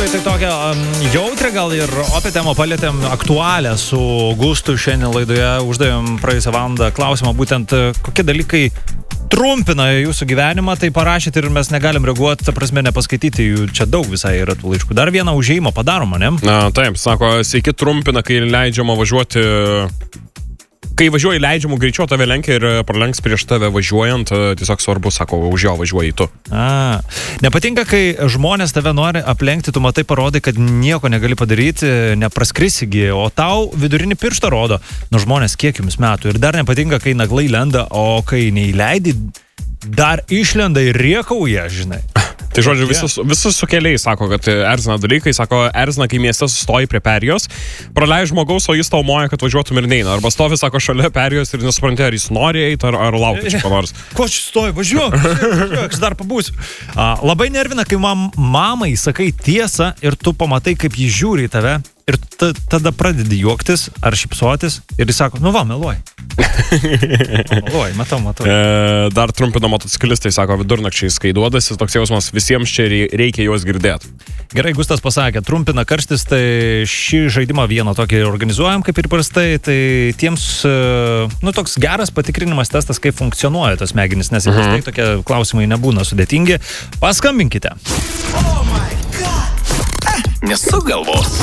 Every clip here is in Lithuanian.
tikrųjų tai tokia jautrė gal ir opę temą palėtėm aktualią su Augustu šiandien laidoje. Uždavėm praėjusią valandą klausimą būtent kokie dalykai trumpina jūsų gyvenimą, tai parašyti ir mes negalim reaguoti, ta prasme nepaskaityti jų, čia daug visai yra tų laiškų. Dar vieną užėjimą padaroma, ne? Na, taip, sako, sveiki trumpina, kai leidžiama važiuoti, kai važiuoji leidžiamų greičiau, tave lenkia ir pralenks prieš tave važiuojant, tiesiog svarbu, sako, už jo važiuoji tu. Nepatinka, kai žmonės tave nori aplenkti, tu matai parodai, kad nieko negali padaryti, nepraskrisigi, o tau vidurinį pirštą rodo, nu žmonės kiek jums metų. Ir dar nepatinka, kai naglai lenda, o kai neįleidi, dar išlenda ir riekauja, žinai. Tai žodžiu, visus sukeliai sako, kad erzina dalykai, sako, erzina, kai mieste sustoji prie perijos, praleidži žmogaus, o jis tau moja, kad važiuotum ir neina. Arba stovi, sako, šalia perijos ir nesupranti, ar jis nori eiti, ar laukti čia ko nors. Ko čia stoji, važiuok, aš dar pabūsiu. Labai nervina, kai mamai sakai tiesą ir tu pamatai, kaip jis žiūri į tave ir tada pradedi juoktis ar šipsuotis ir jis sako, nu va, meluoji. Meluoji, matau. Dar trumpina motociklistai, sako, vidurnakčiais, kai duodasi, toks jausmas, visiems čia reikia juos girdėti. Gerai, Gustas pasakė, trumpina karštis, tai šį žaidimą vieną tokį organizuojam, kaip ir prastai, tai tiems, toks geras patikrinimas testas, kaip funkcionuoja tas smegenys, nes įprastai tokie klausimai nebūna sudėtingi. Paskambinkite. Oh my God! Nesuk galvos.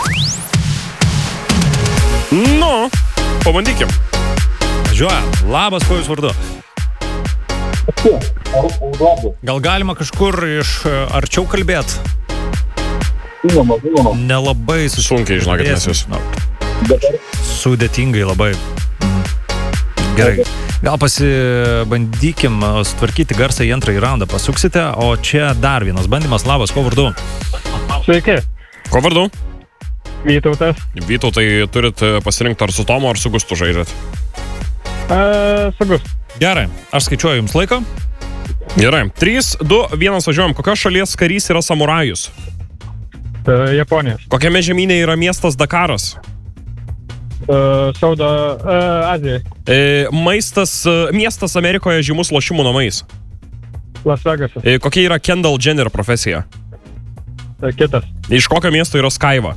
Nu, pabandykim. Važiuojam. Labas, kuo jūs vardu? Gal galima kažkur iš arčiau kalbėt? Nelabai sunkiai, žinokit, nes jūs. Sudėtingai labai. Gerai. Gal pasibandykim sutvarkyti garsą į antrąjį raundą. Pasuksite, o čia dar vienas bandymas. Labas, kuo vardu? Sveiki. Kuo vardu? Vytautas. Vytautai, turit pasirinkti ar su Tomu, ar su Gustu žaidžiat? Su Gustu. Gerai, aš skaičiuoju jums laiką. Gerai, 3, 2, 1 važiuojam. Kokios šalies karys yra samurajus? Japonijos. Kokiame žemyne yra miestas Dakaras? Saudo Azijai. Miestas Amerikoje žymus lošimų namais. Las Vegasas. Kokia yra Kendall Jenner profesija? Kitas. Iš kokio miesto yra Skaiva?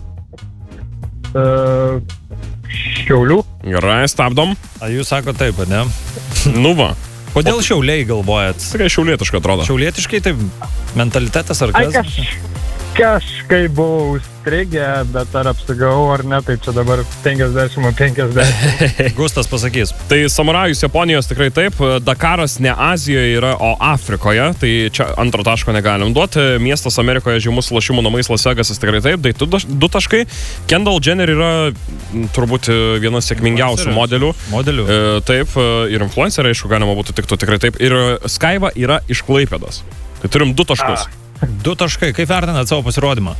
Šiaulių. Gerai, stabdom. Jūs sako taip, ne? Nu va. Kodėl šiauliai galvojat? Sakai, šiaulietiškai atrodo. Šiaulietiškai tai mentalitetas ar kas? Kažkai buvau užstrigę, bet ar apsigavau ar ne, tai čia dabar 50-50. Gustas pasakys. Tai samurajus Japonijos tikrai taip, Dakaras ne Azijoje yra, o Afrikoje, tai čia antro taško negalim duoti. Miestas Amerikoje žymus lošimų namais Las Vegasas tikrai taip, tai 2 taškai. Kendall Jenner yra turbūt vienas sėkmingiausių modelių. Taip, ir influencerė, aišku, galima būtų tikrai taip. Ir Skaiva yra iš Klaipėdos. Tai turim 2 taškus. 2 taškai. Kaip vertinat savo pasirodymą?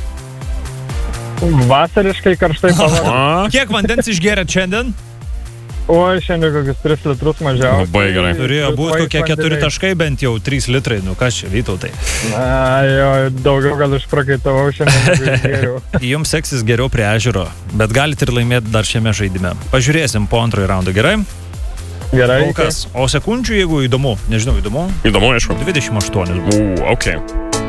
Vasariškai karštai pavarė. Kiek vandens išgėrėt šiandien? Oi, šiandien kokius 3 litrus mažiau. Labai gerai. Turėjo būti kokie 4 taškai, bent jau 3 litrai. Nu kas čia, Vytautai? Jo, daugiau gal išprakaitavau šiandien geriau. Jums seksis geriau prie ežero, bet galite ir laimėti dar šiame žaidime. Pažiūrėsim po antrojo raundo, gerai? Gerai. O sekundžių, jeigu įdomu, nežinau, įdomu? Įdomu, aišku. 28. Okay.